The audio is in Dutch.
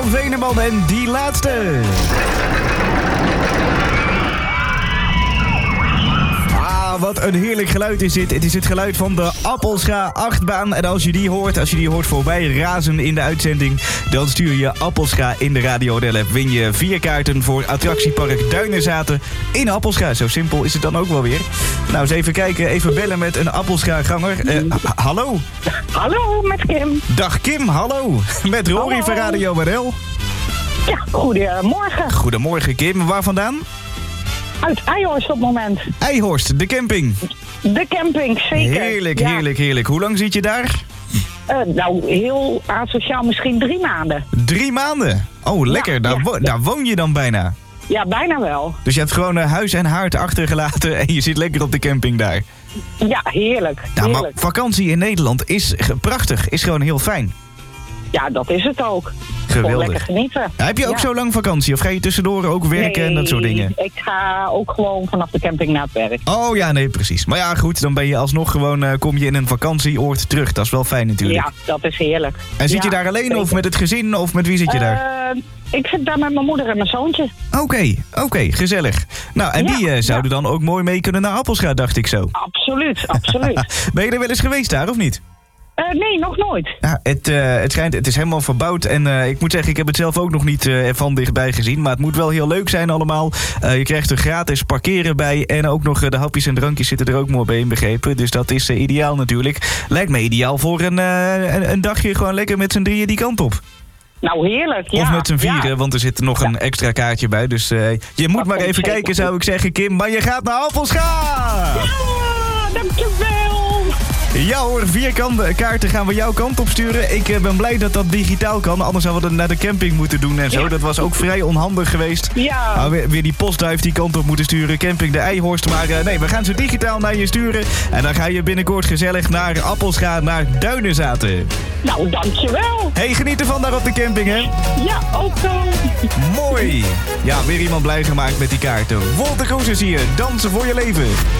Veneman en Die Laatste. Wat een heerlijk geluid is dit. Het is het geluid van de Appelscha achtbaan. En als je die hoort voorbij razen in de uitzending, dan stuur je Appelscha in de Radio Del app. Win je 4 kaarten voor attractiepark Duinerzaten in Appelscha. Zo simpel is het dan ook wel weer. Nou, eens even kijken. Even bellen met een Appelscha-ganger. Hallo? Hallo, met Kim. Dag Kim, hallo. Met Rory van Radio Del. Ja, goedemorgen. Goedemorgen Kim. Waar vandaan? Uit Eijhorst op het moment. Eijhorst, de camping. De camping, zeker. Heerlijk, ja. heerlijk. Hoe lang zit je daar? Nou, heel asociaal, misschien 3 maanden. 3 maanden? Oh, lekker. Daar woon je dan bijna. Ja, bijna wel. Dus je hebt gewoon huis en haard achtergelaten en je zit lekker op de camping daar. Ja, heerlijk. Ja, maar vakantie in Nederland is prachtig. Is gewoon heel fijn. Ja, dat is het ook. Geweldig. Gewoon lekker genieten. Ja, heb je ook zo lang vakantie? Of ga je tussendoor ook werken en dat soort dingen? Ik ga ook gewoon vanaf de camping naar het werk. Oh ja, nee, precies. Maar ja, goed, dan ben je alsnog gewoon, kom je in een vakantieoord terug. Dat is wel fijn natuurlijk. Ja, dat is heerlijk. En zit je daar alleen zeker. Of met het gezin of met wie zit je daar? Ik zit daar met mijn moeder en mijn zoontje. Oké, gezellig. Nou, en die zouden dan ook mooi mee kunnen naar Appelscha, dacht ik zo. Absoluut. Ben je er wel eens geweest daar, of niet? Nee, nog nooit. Ja, het schijnt, het is helemaal verbouwd en ik moet zeggen, ik heb het zelf ook nog niet van dichtbij gezien. Maar het moet wel heel leuk zijn allemaal. Je krijgt er gratis parkeren bij en ook nog de hapjes en drankjes zitten er ook mooi bij inbegrepen. Dus dat is ideaal natuurlijk. Lijkt me ideaal voor een dagje gewoon lekker met z'n drieën die kant op. Nou, heerlijk, ja. Of met z'n vieren, want er zit nog een extra kaartje bij. Dus je moet maar even kijken, zou ik zeggen, Kim. Maar je gaat naar Appelscha! Ja, dankjewel! Ja hoor, 4 kaarten gaan we jouw kant op sturen. Ik ben blij dat dat digitaal kan. Anders hadden we het naar de camping moeten doen en zo. Ja. Dat was ook vrij onhandig geweest. Ja. Nou, weer die postduif die kant op moeten sturen. Camping de Eijhorst. Maar nee, we gaan ze digitaal naar je sturen. En dan ga je binnenkort gezellig naar Appelscha, naar Duinerzaten. Nou, dankjewel. Hey, geniet ervan daar op de camping, hè? Ja, ook zo. Mooi. Ja, weer iemand blij gemaakt met die kaarten. Wolter Kroes is hier. Dansen voor je leven.